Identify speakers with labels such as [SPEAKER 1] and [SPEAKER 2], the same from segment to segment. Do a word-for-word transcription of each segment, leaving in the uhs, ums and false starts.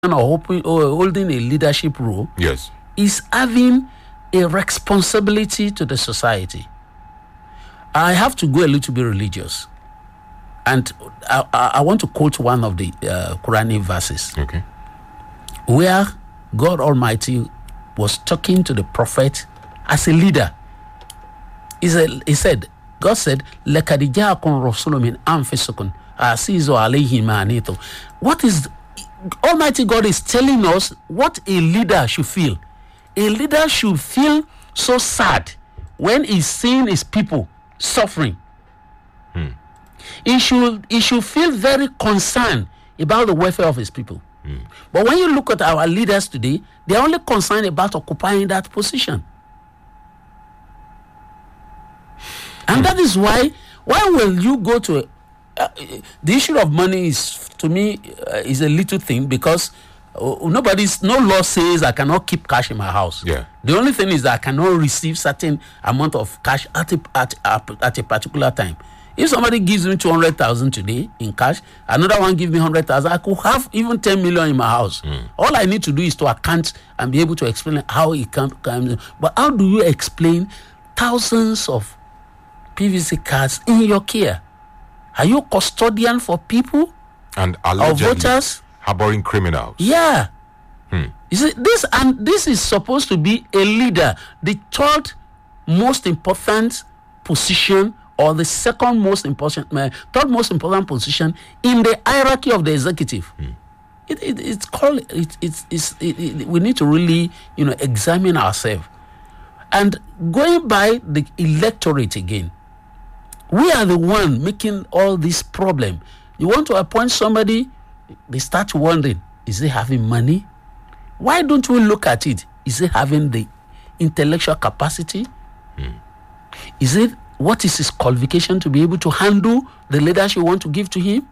[SPEAKER 1] or holding a leadership role,
[SPEAKER 2] yes,
[SPEAKER 1] is having a responsibility to the society. I have to go a little bit religious, and I, I want to quote one of the uh, Quranic verses,
[SPEAKER 2] okay,
[SPEAKER 1] where God Almighty was talking to the prophet as a leader. He said, he said God said, "Lekad ja'akum rasulun min anfusikum azizun alayhi ma anittum." What is Almighty God is telling us what a leader should feel. A leader should feel so sad when he's seeing his people suffering.
[SPEAKER 2] Hmm.
[SPEAKER 1] He should he should feel very concerned about the welfare of his people.
[SPEAKER 2] Hmm.
[SPEAKER 1] But when you look at our leaders today, they're only concerned about occupying that position. And hmm. that is why, why will you go to a, uh, the issue of money is, to me, uh, is a little thing, because uh, nobody's, no law says I cannot keep cash in my house.
[SPEAKER 2] Yeah.
[SPEAKER 1] The only thing is that I cannot receive certain amount of cash at a, at, at, at a particular time. If somebody gives me two hundred thousand today in cash, another one gives me one hundred thousand, I could have even ten million in my house. Mm. All I need to do is to account and be able to explain how it comes. But how do you explain thousands of P V C cards in your care? Are you custodian for people?
[SPEAKER 2] And allegedly
[SPEAKER 1] or voters?
[SPEAKER 2] Harboring criminals.
[SPEAKER 1] Yeah.
[SPEAKER 2] Hmm.
[SPEAKER 1] You see, this, and this is supposed to be a leader, the third most important position, or the second most important, uh, third most important position in the hierarchy of the executive. Hmm. It, it, it's called. It, it's, it's, it, it, we need to really, you know, examine ourselves. And going by the electorate again, we are the one making all this problem. You want to appoint somebody, they start wondering: is he having money? Why don't we look at it? Is he having the intellectual capacity? Hmm. Is it? What is his qualification to be able to handle the leadership you want to give to him?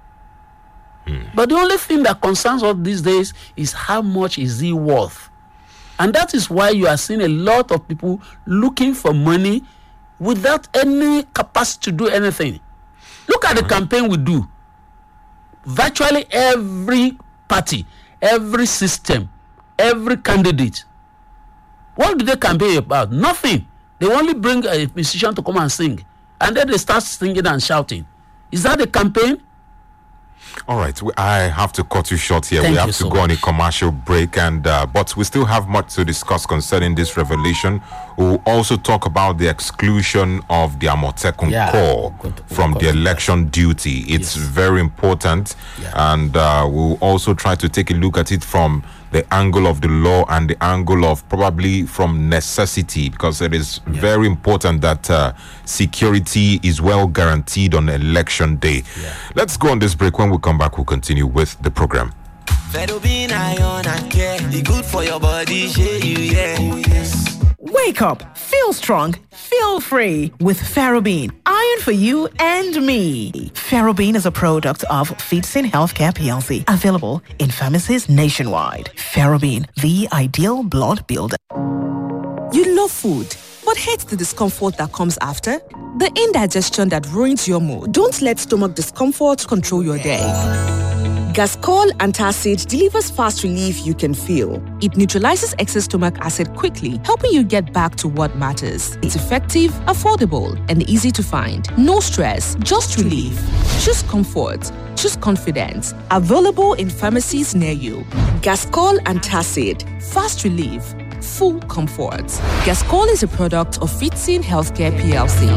[SPEAKER 1] Hmm. But the only thing that concerns us these days is how much is he worth? And that is why you are seeing a lot of people looking for money without any capacity to do anything. Look at the mm-hmm. campaign we do. Virtually every party, every system, every candidate, what do they campaign about? Nothing. They only bring a musician to come and sing, and then they start singing and shouting. Is that a campaign?
[SPEAKER 2] All right, I have to cut you short here.
[SPEAKER 1] Thank
[SPEAKER 2] we have
[SPEAKER 1] you
[SPEAKER 2] to
[SPEAKER 1] so
[SPEAKER 2] go on a
[SPEAKER 1] much.
[SPEAKER 2] commercial break, and uh, but we still have much to discuss concerning this revelation. We'll also talk about the exclusion of the Amotekun
[SPEAKER 1] Yeah,
[SPEAKER 2] Corps
[SPEAKER 1] we'll go-
[SPEAKER 2] from
[SPEAKER 1] we'll
[SPEAKER 2] the
[SPEAKER 1] go to
[SPEAKER 2] election duty. It's
[SPEAKER 1] Yes.
[SPEAKER 2] very important,
[SPEAKER 1] Yeah.
[SPEAKER 2] and uh, we'll also try to take a look at it from the angle of the law and the angle of probably from necessity, because it is
[SPEAKER 1] Yeah.
[SPEAKER 2] very important that uh, security is well guaranteed on election day.
[SPEAKER 1] Yeah.
[SPEAKER 2] Let's go on this break. When we come back, we'll continue with the program.
[SPEAKER 3] Ferrobin iron and care, the good for your body, shey you, yeah. Oh, yes.
[SPEAKER 4] Wake up, feel strong, feel free with Ferrobin. Iron for you and me. Ferrobin is a product of Feetsin Healthcare P L C, available in pharmacies nationwide. Ferrobin, the ideal blood builder.
[SPEAKER 5] You love food, but hate the discomfort that comes after? The indigestion that ruins your mood. Don't let stomach discomfort control your day. Gascol Antacid delivers fast relief you can feel. It neutralizes excess stomach acid quickly, helping you get back to what matters. It's effective, affordable, and easy to find. No stress, just relief. Choose comfort. Choose confidence. Available in pharmacies near you. Gascol Antacid. Fast relief. Full comfort. Gascol is a product of Feetsin Healthcare P L C.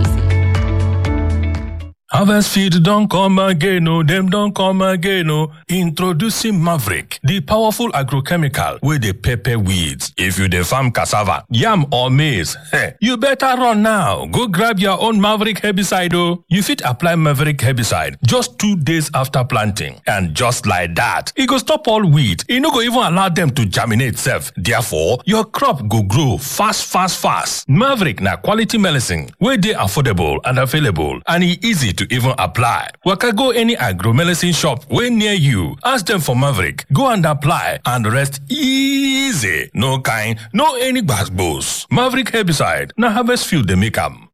[SPEAKER 6] Harvest Field don't come again, no, them don't come again, no. Introducing Maverick, the powerful agrochemical with the pepper weeds. If you dey farm cassava, yam or maize, hey, you better run now. Go grab your own Maverick herbicide, oh. You fit apply Maverick herbicide just two days after planting. And just like that, it go stop all weed. It no go even allow them to germinate self. Therefore, your crop go grow fast, fast, fast. Maverick na quality medicine, where they affordable and available, and it easy to to even apply. Waka go any agro-medicine shop way near you. Ask them for Maverick. Go and apply and rest easy. No kind, no any gbasgbos. Maverick herbicide. Na Harvest Field they make am.